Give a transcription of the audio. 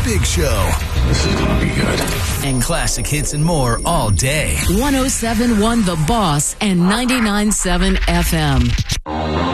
Big Show. This is gonna be good. And classic hits and more all day. 107.1 The Boss and 99.7 FM.